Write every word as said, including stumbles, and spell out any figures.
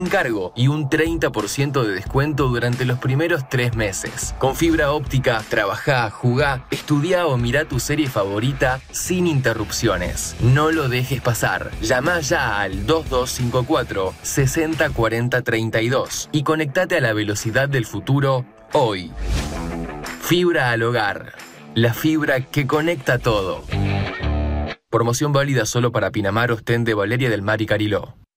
cargo y un treinta por ciento de descuento durante los primeros tres meses. Con fibra óptica, trabajá, jugá, estudiá o mirá tu serie favorita sin interrupciones. No lo dejes pasar. Llama ya al dos dos cinco cuatro, seis cero cuatro cero tres dos y conectate a la velocidad del futuro hoy. Fibra al hogar. La fibra que conecta todo. Promoción válida solo para Pinamar, Ostende, Valeria del Mar y Cariló.